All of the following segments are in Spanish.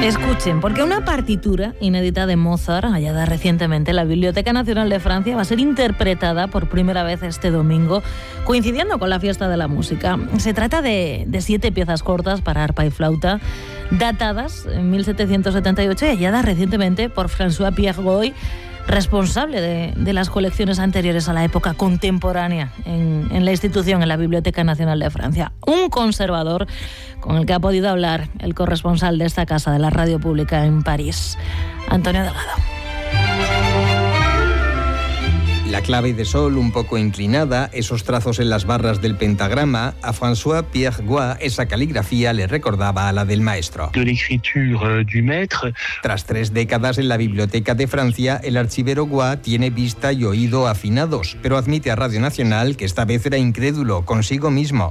Escuchen, porque una partitura inédita de Mozart, hallada recientemente en la Biblioteca Nacional de Francia, va a ser interpretada por primera vez este domingo, coincidiendo con la fiesta de la música. Se trata de 7 piezas cortas para arpa y flauta, datadas en 1778 y halladas recientemente por François-Pierre Goy, responsable de las colecciones anteriores a la época contemporánea en la institución, en la Biblioteca Nacional de Francia. Un conservador con el que ha podido hablar el corresponsal de esta casa de la radio pública en París, Antonio Delgado. La clave de sol un poco inclinada, esos trazos en las barras del pentagrama, a François-Pierre Goy esa caligrafía le recordaba a la del maestro. Tras 3 décadas en la Biblioteca de Francia, el archivero Goy tiene vista y oído afinados, pero admite a Radio Nacional que esta vez era incrédulo consigo mismo.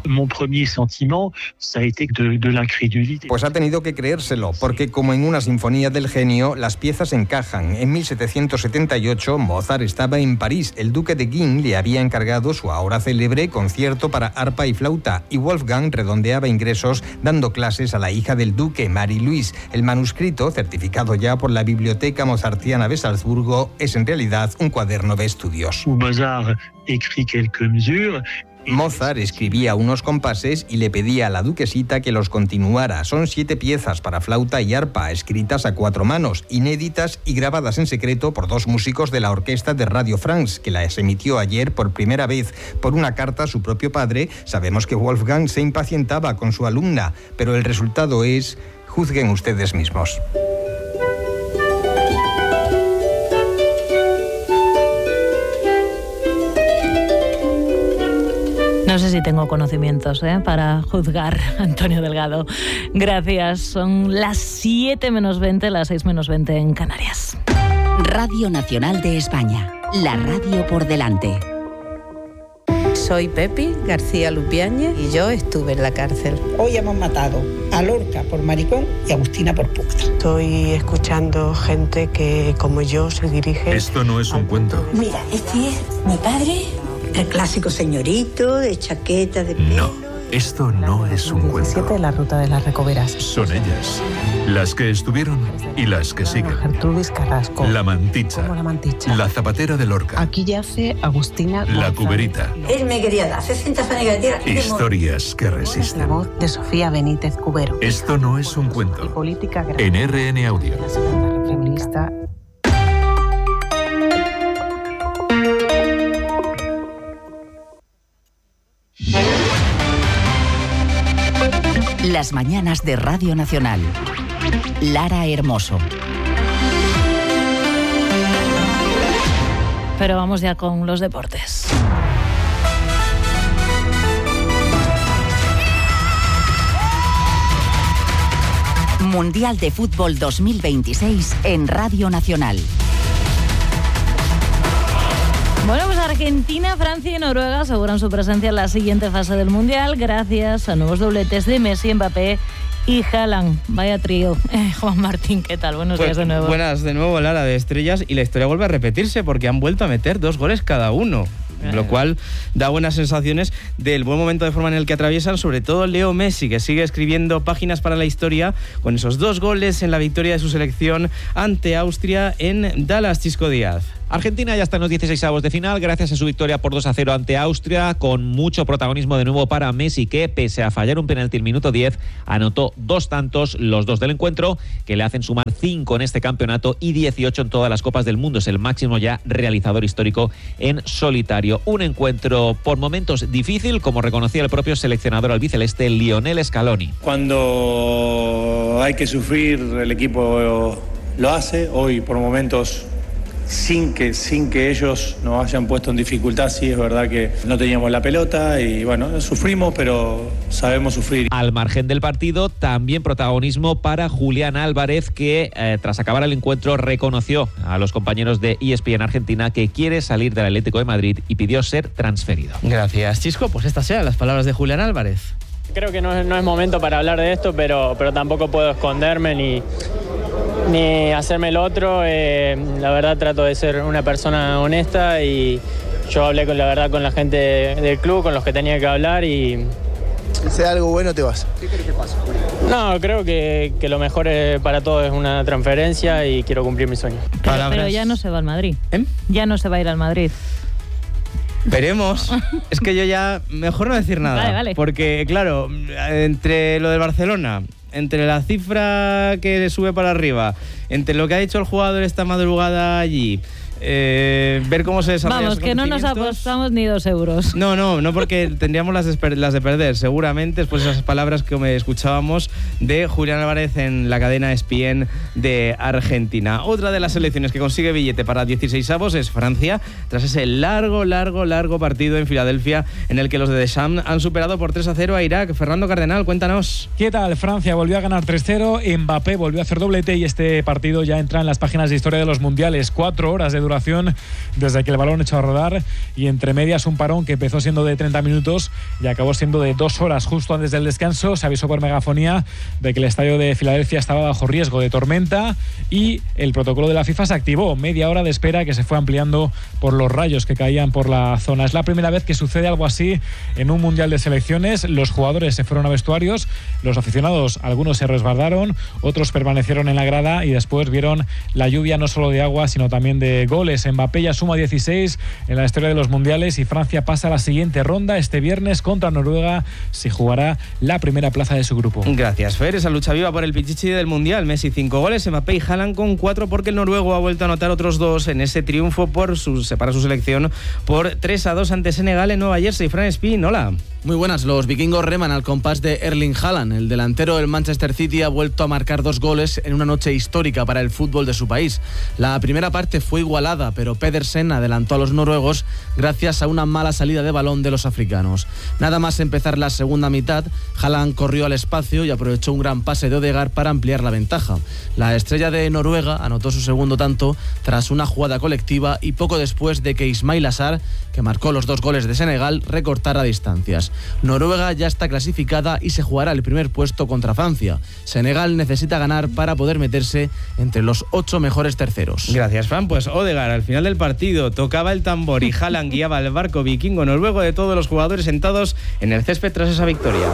Pues ha tenido que creérselo, porque como en una sinfonía del genio, las piezas encajan. En 1778, Mozart estaba en París. El duque de Guin le había encargado su ahora célebre concierto para arpa y flauta, y Wolfgang redondeaba ingresos dando clases a la hija del duque, Marie-Louise. El manuscrito, certificado ya por la Biblioteca Mozartiana de Salzburgo, es en realidad un cuaderno de estudios. Mozart escribía unos compases y le pedía a la duquesita que los continuara. Son 7 piezas para flauta y arpa, escritas a 4 manos, inéditas y grabadas en secreto por 2 músicos de la orquesta de Radio France, que las emitió ayer por primera vez. Por una carta a su propio padre, sabemos que Wolfgang se impacientaba con su alumna, pero el resultado es: juzguen ustedes mismos. No sé si tengo conocimientos para juzgar, Antonio Delgado. Gracias. Son las 7 menos 20, las 6 menos 20 en Canarias. Radio Nacional de España. La radio por delante. Soy Pepi García Lupiáñez y yo estuve en la cárcel. Hoy hemos matado a Lorca por maricón y a Agustina por puta. Estoy escuchando gente que, como yo, se dirige... Esto no es un cuento. Mira, este es mi padre... El clásico señorito de chaqueta de pelo. No, esto no es un cuento. 17 de la ruta de las Recoveras. Son ellas, las que estuvieron y las que siguen. Gertrudis Carrasco. La Manticha. ¿Cómo la Manticha? La Zapatera de Lorca. Aquí yace Agustina La Cuberita. Él me quería dar 60 fanegas de tierra. Historias que resisten. La voz de Sofía Benítez Cubero. Esto no es un cuento. Y política en RN Audio. La segunda feminista. Las mañanas de Radio Nacional. Lara Hermoso. Pero vamos ya con los deportes. Mundial de Fútbol 2026 en Radio Nacional. Bueno, pues Argentina, Francia y Noruega aseguran su presencia en la siguiente fase del Mundial gracias a nuevos dobletes de Messi, Mbappé y Haaland. Vaya trío. Juan Martín, ¿qué tal? Buenos días de nuevo. Buenas de nuevo, Lara, de estrellas, y la historia vuelve a repetirse porque han vuelto a meter 2 goles cada uno. Lo cual da buenas sensaciones del buen momento de forma en el que atraviesan, sobre todo Leo Messi, que sigue escribiendo páginas para la historia con esos 2 goles en la victoria de su selección ante Austria en Dallas. Chisco Díaz. Argentina ya está en los 16avos de final gracias a su victoria por 2-0 ante Austria, con mucho protagonismo de nuevo para Messi, que pese a fallar un penalti el minuto 10, anotó 2 tantos, los 2 del encuentro, que le hacen sumar 5 en este campeonato y 18 en todas las Copas del Mundo. Es el máximo ya realizador histórico en solitario. Un encuentro por momentos difícil, como reconocía el propio seleccionador albiceleste Lionel Scaloni. Cuando hay que sufrir, el equipo lo hace. Hoy por momentos, sin que ellos nos hayan puesto en dificultad, sí es verdad que no teníamos la pelota y bueno, sufrimos, pero sabemos sufrir. Al margen del partido, también protagonismo para Julián Álvarez, que tras acabar el encuentro reconoció a los compañeros de ESPN Argentina que quiere salir del Atlético de Madrid y pidió ser transferido. Gracias, Chisco. Pues estas sean las palabras de Julián Álvarez. Creo que no es momento para hablar de esto, pero tampoco puedo esconderme ni hacerme el otro. La verdad trato de ser una persona honesta y yo hablé con la gente del club, con los que tenía que hablar y Si sea algo bueno, te vas. ¿Qué crees que pasa? No, creo que lo mejor para todos es una transferencia y quiero cumplir mi sueño. Pero ya no se va al Madrid. Ya no se va a ir al Madrid. Veremos. Es que yo ya... Mejor no decir nada. Vale. Porque, claro, entre lo del Barcelona, entre la cifra que sube para arriba, entre lo que ha dicho el jugador esta madrugada allí... ver cómo se desarrolla. Vamos, que no nos apostamos ni 2 euros. No, porque tendríamos las de perder, seguramente, después de esas palabras que me escuchábamos de Julián Álvarez en la cadena ESPN de Argentina. Otra de las selecciones que consigue billete para 16avos es Francia, tras ese largo partido en Filadelfia, en el que los de Deschamps han superado por 3-0 a Irak. Fernando Cardenal, cuéntanos. ¿Qué tal? Francia volvió a ganar 3-0, Mbappé volvió a hacer doblete y este partido ya entra en las páginas de historia de los mundiales. 4 horas de duración desde que el balón echó a rodar y entre medias un parón que empezó siendo de 30 minutos y acabó siendo de 2 horas. Justo antes del descanso se avisó por megafonía de que el estadio de Filadelfia estaba bajo riesgo de tormenta y el protocolo de la FIFA se activó. Media hora de espera que se fue ampliando por los rayos que caían por la zona. Es la primera vez que sucede algo así en un mundial de selecciones. Los jugadores se fueron a vestuarios, los aficionados, algunos se resguardaron, otros permanecieron en la grada y después vieron la lluvia no solo de agua sino también de goles. Mbappé ya suma 16 en la historia de los mundiales y Francia pasa a la siguiente ronda. Este viernes contra Noruega se jugará la primera plaza de su grupo. Gracias, Fer. Esa lucha viva por el pichichi del mundial. Messi 5 goles, Mbappé y Haaland con 4 porque el noruego ha vuelto a anotar otros 2 en ese triunfo para su selección por 3-2 ante Senegal en Nueva Jersey. Fran Espín, hola. Muy buenas, los vikingos reman al compás de Erling Haaland. El delantero del Manchester City ha vuelto a marcar 2 goles en una noche histórica para el fútbol de su país. La primera parte fue igualada, pero Pedersen adelantó a los noruegos gracias a una mala salida de balón de los africanos. Nada más empezar la segunda mitad, Haaland corrió al espacio y aprovechó un gran pase de Odegaard para ampliar la ventaja. La estrella de Noruega anotó su segundo tanto tras una jugada colectiva y poco después de que Ismail Assar, que marcó los 2 goles de Senegal, recortara distancias. Noruega ya está clasificada y se jugará el primer puesto contra Francia. Senegal necesita ganar para poder meterse entre los 8 mejores terceros. Gracias, Fran. Pues Odegaard al final del partido tocaba el tambor y Haaland guiaba el barco vikingo noruego de todos los jugadores sentados en el césped tras esa victoria.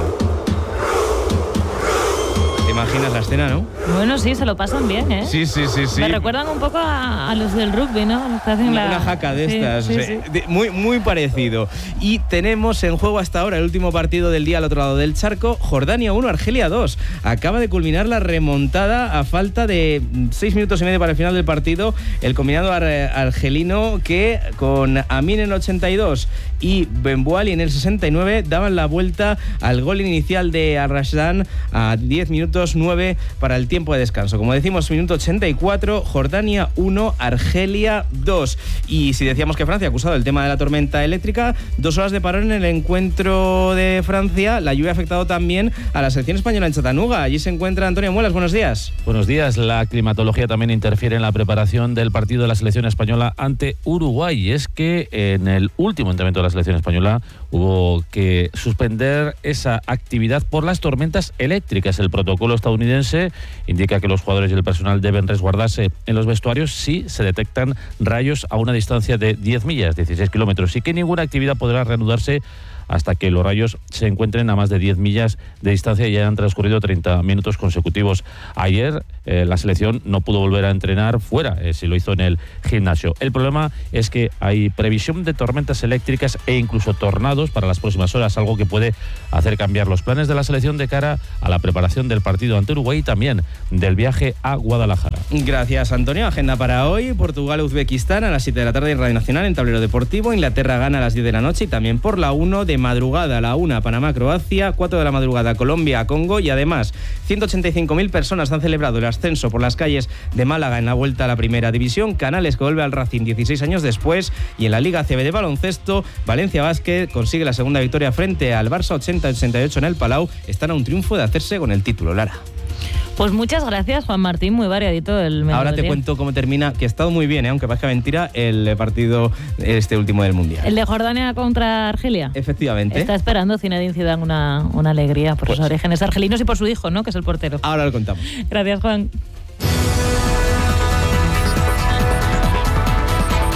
¿Te imaginas la escena, no? Bueno, sí, se lo pasan bien, ¿eh? Sí. Me recuerdan un poco a los del rugby, ¿no? Los que hacen una jaca de estas. Sí. Muy parecido. Y tenemos en juego hasta ahora el último partido del día al otro lado del charco. Jordania 1, Argelia 2. Acaba de culminar la remontada a falta de 6 minutos y medio para el final del partido. El combinado argelino que con Amin en el 82 y Benbouali en el 69 daban la vuelta al gol inicial de Al-Rashdan a 10 minutos 9 para el tiempo de descanso. Como decimos, minuto 84, Jordania 1, Argelia 2. Y si decíamos que Francia ha acusado el tema de la tormenta eléctrica, 2 horas de parón en el encuentro de Francia. La lluvia ha afectado también a la selección española en Chattanooga. Allí se encuentra Antonio Muelas. Buenos días. Buenos días. La climatología también interfiere en la preparación del partido de la selección española ante Uruguay. Y es que en el último entrenamiento de la selección española hubo que suspender esa actividad por las tormentas eléctricas. El protocolo estadounidense indica que los jugadores y el personal deben resguardarse en los vestuarios si se detectan rayos a una distancia de 10 millas, 16 kilómetros, y que ninguna actividad podrá reanudarse hasta que los rayos se encuentren a más de 10 millas de distancia y hayan transcurrido 30 minutos consecutivos. Ayer la selección no pudo volver a entrenar fuera, si lo hizo en el gimnasio. El problema es que hay previsión de tormentas eléctricas e incluso tornados para las próximas horas, algo que puede hacer cambiar los planes de la selección de cara a la preparación del partido ante Uruguay y también del viaje a Guadalajara. Gracias, Antonio. Agenda para hoy: Portugal-Uzbekistán a las 7 de la tarde en Radio Nacional en Tablero Deportivo. Inglaterra gana a las 10 de la noche y también por la 1 de madrugada a la 1 Panamá-Croacia, 4 de la madrugada Colombia-Congo y además 185.000 personas han celebrado el ascenso por las calles de Málaga en la vuelta a la primera división. Canales que vuelve al Racing 16 años después y en la Liga CB de baloncesto Valencia Basket consigue la segunda victoria frente al Barça 80-88 en el Palau. Están a un triunfo de hacerse con el título. Lara. Pues muchas gracias, Juan Martín, muy variadito el menú. Ahora te cuento cómo termina, que ha estado muy bien, aunque parezca mentira, el partido último del Mundial. ¿El de Jordania contra Argelia? Efectivamente. Está esperando Zinedine Zidane una alegría por sus orígenes argelinos y por su hijo, ¿no?, que es el portero. Ahora lo contamos. Gracias, Juan.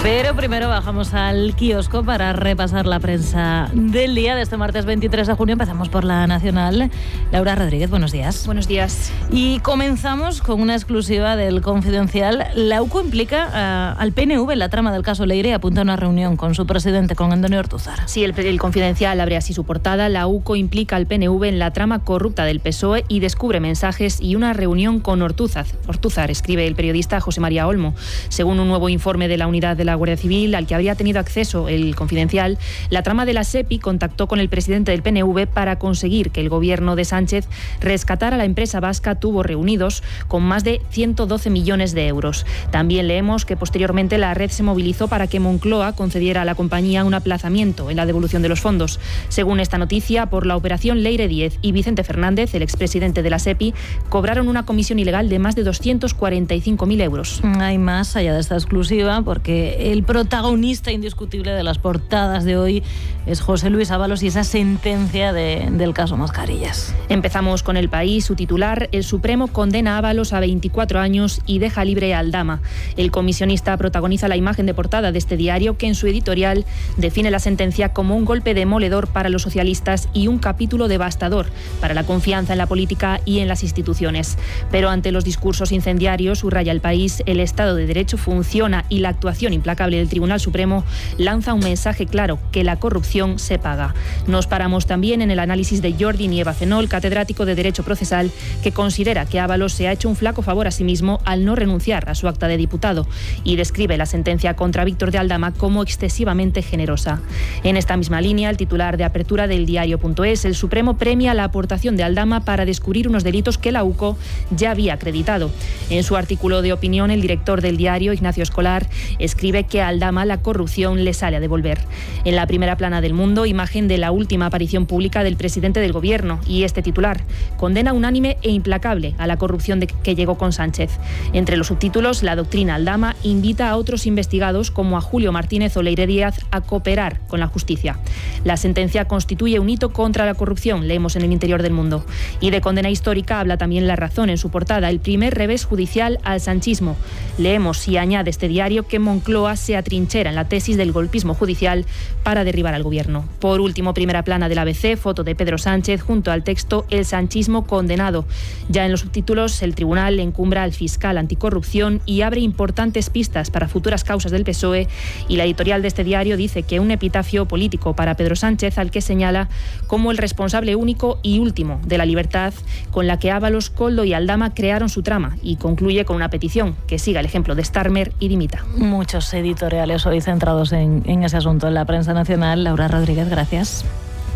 Pero primero bajamos al kiosco para repasar la prensa del día de este martes 23 de junio. Empezamos por la nacional. Laura Rodríguez, buenos días. Buenos días. Y comenzamos con una exclusiva del Confidencial. La UCO implica al PNV en la trama del caso Leire y apunta a una reunión con su presidente, con Antonio Ortúzar. Sí, el Confidencial abre así su portada. La UCO implica al PNV en la trama corrupta del PSOE y descubre mensajes y una reunión con Ortúzar, escribe el periodista José María Olmo. Según un nuevo informe de la unidad de la Guardia Civil al que habría tenido acceso el Confidencial, la trama de la SEPI contactó con el presidente del PNV para conseguir que el gobierno de Sánchez rescatara la empresa vasca Tubo Reunidos con más de 112 millones de euros. También leemos que posteriormente la red se movilizó para que Moncloa concediera a la compañía un aplazamiento en la devolución de los fondos. Según esta noticia, por la operación Leire 10 y Vicente Fernández, el expresidente de la SEPI, cobraron una comisión ilegal de más de 245.000 euros. Hay más allá de esta exclusiva, porque el protagonista indiscutible de las portadas de hoy es José Luis Ábalos y esa sentencia del caso Mascarillas. Empezamos con El País. Su titular: el Supremo condena a Ábalos a 24 años y deja libre a Aldama. El comisionista protagoniza la imagen de portada de este diario, que en su editorial define la sentencia como un golpe demoledor para los socialistas y un capítulo devastador para la confianza en la política y en las instituciones. Pero ante los discursos incendiarios, subraya El País, el Estado de Derecho funciona y la actuación implacable del Tribunal Supremo lanza un mensaje claro: que la corrupción se paga. Nos paramos también en el análisis de Jordi Nieva Cenol, catedrático de Derecho Procesal, que considera que Ábalos se ha hecho un flaco favor a sí mismo al no renunciar a su acta de diputado y describe la sentencia contra Víctor de Aldama como excesivamente generosa. En esta misma línea, el titular de apertura del diario.es: el Supremo premia la aportación de Aldama para descubrir unos delitos que la UCO ya había acreditado. En su artículo de opinión, el director del diario, Ignacio Escolar, escribe que a Aldama la corrupción le sale a devolver. En la primera plana del Mundo, imagen de la última aparición pública del presidente del gobierno y este titular: condena unánime e implacable a la corrupción que llegó con Sánchez. Entre los subtítulos, la doctrina Aldama invita a otros investigados como a Julio Martínez o Leire Díaz a cooperar con la justicia. La sentencia constituye un hito contra la corrupción, leemos en el Interior del Mundo. Y de condena histórica habla también La Razón en su portada: el primer revés judicial al sanchismo. Leemos y añade este diario que Moncloa se atrinchera en la tesis del golpismo judicial para derribar al gobierno. Por último, primera plana del ABC, foto de Pedro Sánchez junto al texto El sanchismo condenado. Ya en los subtítulos, el tribunal encumbra al fiscal anticorrupción y abre importantes pistas para futuras causas del PSOE, y la editorial de este diario dice que un epitafio político para Pedro Sánchez, al que señala como el responsable único y último de la libertad con la que Ábalos, Koldo y Aldama crearon su trama, y concluye con una petición: que siga el ejemplo de Starmer y dimita. Muchos editoriales hoy centrados en ese asunto en la prensa nacional. Laura Rodríguez, gracias.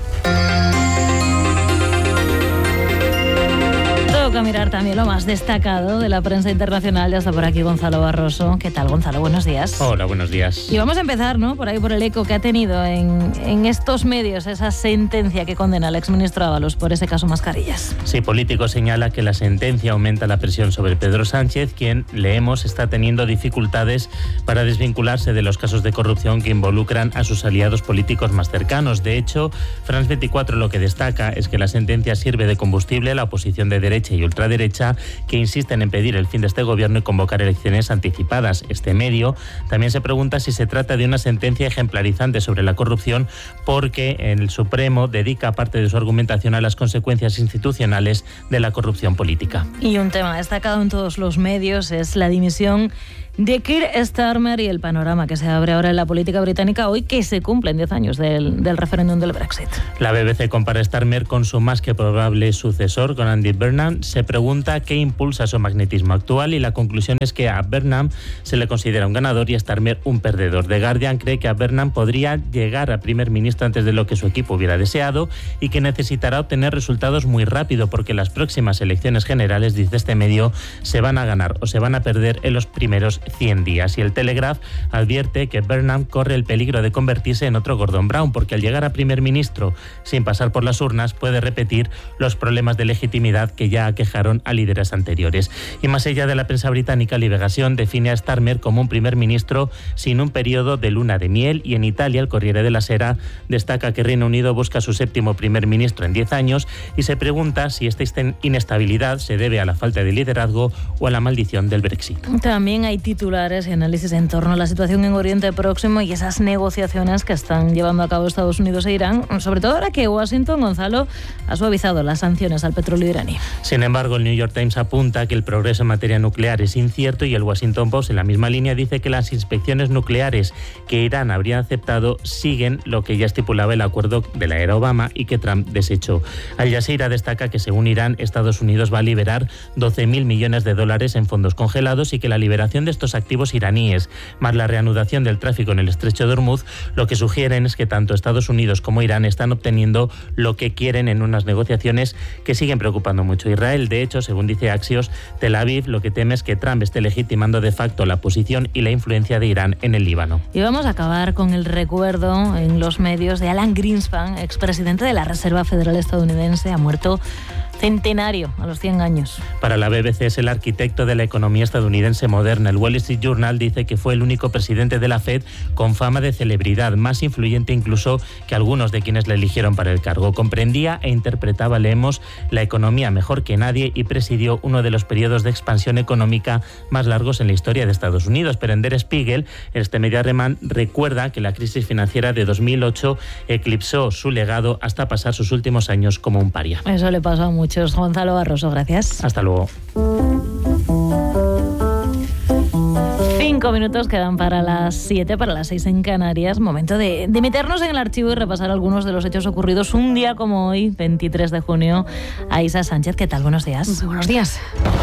Toca mirar también lo más destacado de la prensa internacional. Ya está por aquí Gonzalo Barroso. ¿Qué tal, Gonzalo? Buenos días. Hola, buenos días. Y vamos a empezar, ¿no?, por ahí, por el eco que ha tenido en estos medios esa sentencia que condena al exministro Ábalos por ese caso Mascarillas. Sí, Político señala que la sentencia aumenta la presión sobre Pedro Sánchez, quien, leemos, está teniendo dificultades para desvincularse de los casos de corrupción que involucran a sus aliados políticos más cercanos. De hecho, France 24 lo que destaca es que la sentencia sirve de combustible a la oposición de derecha y ultraderecha, que insisten en pedir el fin de este gobierno y convocar elecciones anticipadas. Este medio también se pregunta si se trata de una sentencia ejemplarizante sobre la corrupción, porque el Supremo dedica parte de su argumentación a las consecuencias institucionales de la corrupción política. Y un tema destacado en todos los medios es la dimisión de Keir Starmer y el panorama que se abre ahora en la política británica hoy, que se cumplen 10 años del referéndum del Brexit. La BBC compara a Starmer con su más que probable sucesor, con Andy Burnham. Se pregunta qué impulsa su magnetismo actual, y la conclusión es que a Burnham se le considera un ganador y a Starmer un perdedor. The Guardian cree que a Burnham podría llegar a primer ministro antes de lo que su equipo hubiera deseado y que necesitará obtener resultados muy rápido, porque las próximas elecciones generales, dice este medio, se van a ganar o se van a perder en los primeros 100 días. Y el Telegraph advierte que Burnham corre el peligro de convertirse en otro Gordon Brown, porque al llegar a primer ministro sin pasar por las urnas puede repetir los problemas de legitimidad que ya aquejaron a líderes anteriores. Y más allá de la prensa británica, Liberación define a Starmer como un primer ministro sin un periodo de luna de miel, y en Italia el Corriere della Sera destaca que Reino Unido busca su séptimo primer ministro en 10 años y se pregunta si esta inestabilidad se debe a la falta de liderazgo o a la maldición del Brexit. También hay títulos titulares y análisis en torno a la situación en Oriente Próximo y esas negociaciones que están llevando a cabo Estados Unidos e Irán, sobre todo ahora que Washington, Gonzalo, ha suavizado las sanciones al petróleo iraní. Sin embargo, el New York Times apunta que el progreso en materia nuclear es incierto y el Washington Post, en la misma línea, dice que las inspecciones nucleares que Irán habría aceptado siguen lo que ya estipulaba el acuerdo de la era Obama y que Trump desechó. Al Jazeera destaca que, según Irán, Estados Unidos va a liberar 12.000 millones de dólares en fondos congelados y que la liberación de estos activos iraníes, más la reanudación del tráfico en el estrecho de Hormuz, lo que sugieren es que tanto Estados Unidos como Irán están obteniendo lo que quieren en unas negociaciones que siguen preocupando mucho a Israel. De hecho, según dice Axios, Tel Aviv lo que teme es que Trump esté legitimando de facto la posición y la influencia de Irán en el Líbano. Y vamos a acabar con el recuerdo en los medios de Alan Greenspan, expresidente de la Reserva Federal estadounidense, ha muerto centenario a los 100 años. Para la BBC es el arquitecto de la economía estadounidense moderna. El Wall Street Journal dice que fue el único presidente de la Fed con fama de celebridad, más influyente incluso que algunos de quienes le eligieron para el cargo. Comprendía e interpretaba, leemos, la economía mejor que nadie y presidió uno de los periodos de expansión económica más largos en la historia de Estados Unidos. Pero en Der Spiegel, este medio alemán, recuerda que la crisis financiera de 2008 eclipsó su legado hasta pasar sus últimos años como un paria. Eso le pasó a muchos. Gonzalo Barroso, gracias. Hasta luego. 5 minutos quedan para las 7, para las 6 en Canarias. Momento de meternos en el archivo y repasar algunos de los hechos ocurridos un día como hoy, 23 de junio. Aisa Sánchez, ¿qué tal? Buenos días. Muy buenos días.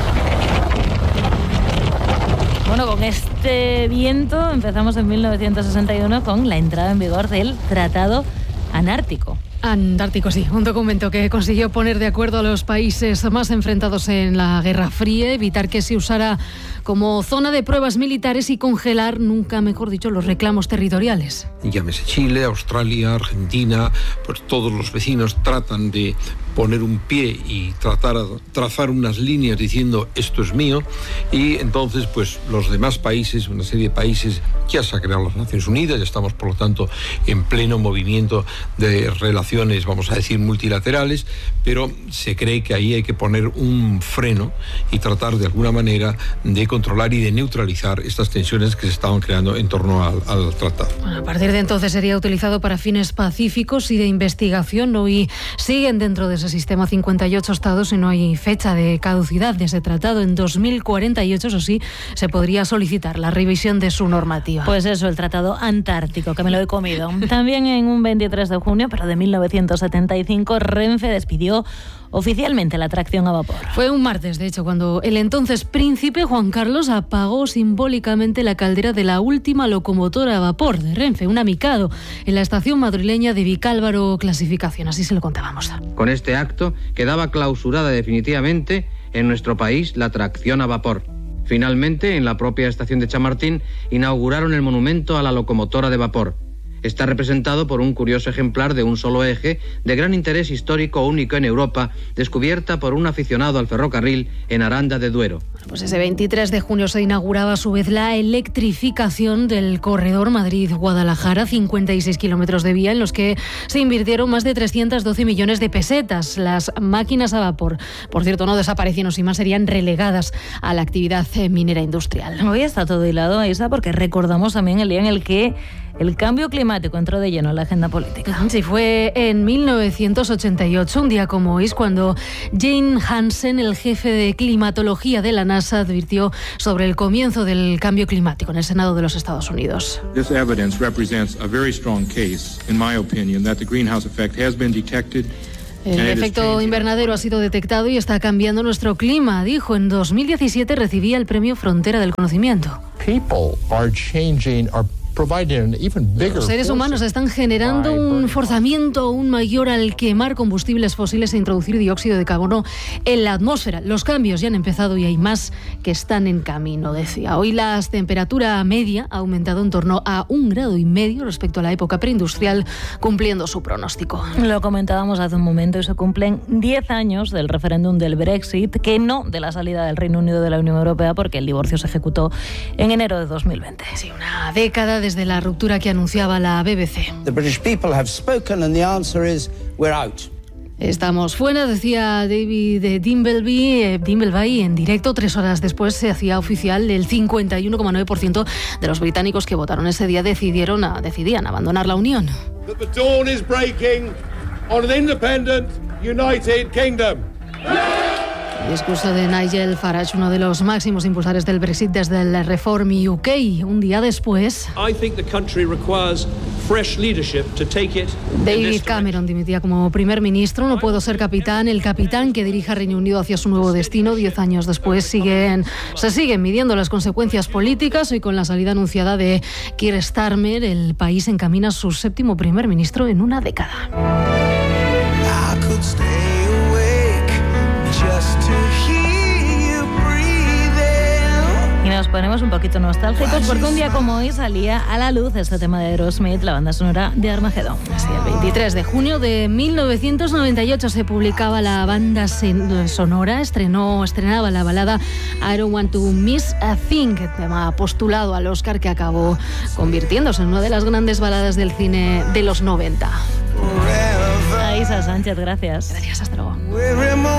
Bueno, con este viento empezamos en 1961 con la entrada en vigor del Tratado Antártico. Antártico, sí, un documento que consiguió poner de acuerdo a los países más enfrentados en la Guerra Fría, evitar que se usara como zona de pruebas militares y congelar, nunca mejor dicho, los reclamos territoriales. Llámese Chile, Australia, Argentina, pues todos los vecinos tratan de poner un pie y trazar unas líneas diciendo esto es mío, y entonces pues los demás países, una serie de países, ya se ha creado las Naciones Unidas, ya estamos por lo tanto en pleno movimiento de relaciones, vamos a decir, multilaterales, pero se cree que ahí hay que poner un freno y tratar de alguna manera de controlar y de neutralizar estas tensiones que se estaban creando en torno al tratado. Bueno, a partir de entonces sería utilizado para fines pacíficos y de investigación. Hoy siguen dentro de ese sistema 58 estados y no hay fecha de caducidad de ese tratado. En 2048, eso sí, se podría solicitar la revisión de su normativa. Pues eso, el Tratado Antártico, que me lo he comido. También en un 23 de junio, pero de 1975, Renfe despidió oficialmente la tracción a vapor. Fue un martes, de hecho, cuando el entonces príncipe Juan Carlos apagó simbólicamente la caldera de la última locomotora a vapor de Renfe, una Mikado, en la estación madrileña de Vicálvaro Clasificación. Así se lo contábamos. Con este acto quedaba clausurada definitivamente en nuestro país la tracción a vapor. Finalmente, en la propia estación de Chamartín, inauguraron el monumento a la locomotora de vapor. Está representado por un curioso ejemplar de un solo eje, de gran interés histórico único en Europa, descubierta por un aficionado al ferrocarril en Aranda de Duero. Pues ese 23 de junio se inauguraba a su vez la electrificación del corredor Madrid-Guadalajara, 56 kilómetros de vía en los que se invirtieron más de 312 millones de pesetas. Las máquinas a vapor, por cierto, no desaparecieron, sin más serían relegadas a la actividad minera industrial. Hoy está todo hilado, Aisa, porque recordamos también el día en el que el cambio climático entró de lleno en la agenda política. Sí, fue en 1988, un día como hoy, es cuando Jane Hansen, el jefe de climatología de la NASA, advirtió sobre el comienzo del cambio climático en el Senado de los Estados Unidos. This evidence represents a very strong case, in my opinion, that the greenhouse effect has been detected. El efecto invernadero ha sido detectado y está cambiando nuestro clima, dijo. En 2017 recibía el premio Frontera del Conocimiento. Los seres humanos están generando un forzamiento aún mayor al quemar combustibles fósiles e introducir dióxido de carbono en la atmósfera. Los cambios ya han empezado y hay más que están en camino, decía. Hoy la temperatura media ha aumentado en torno a 1,5 grados respecto a la época preindustrial, cumpliendo su pronóstico. Lo comentábamos hace un momento y se cumplen 10 años del referéndum del Brexit, que no de la salida del Reino Unido de la Unión Europea, porque el divorcio se ejecutó en enero de 2020. Sí, una década desde la ruptura que anunciaba la BBC. The British people have spoken and the answer is we're out. Estamos fuera, decía David Dimbleby en directo. 3 horas después se hacía oficial el 51,9% de los británicos que votaron ese día decidían abandonar la Unión. The dawn is breaking on an independent United Kingdom. El discurso de Nigel Farage, uno de los máximos impulsores del Brexit desde el Reform UK, un día después. David Cameron dimitía como primer ministro. No puedo ser capitán. El capitán que dirija Reino Unido hacia su nuevo destino. 10 años después se siguen midiendo las consecuencias políticas. Hoy, con la salida anunciada de Keir Starmer, el país encamina su 7º primer ministro en una década. Y nos ponemos un poquito nostálgicos porque un día como hoy salía a la luz este tema de Aerosmith, la banda sonora de Armageddon. Así, el 23 de junio de 1998 se publicaba la banda sonora, estrenaba la balada I Don't Want to Miss a Thing, tema postulado al Oscar que acabó convirtiéndose en una de las grandes baladas del cine de los 90. Isa Sánchez, gracias. Gracias, hasta luego.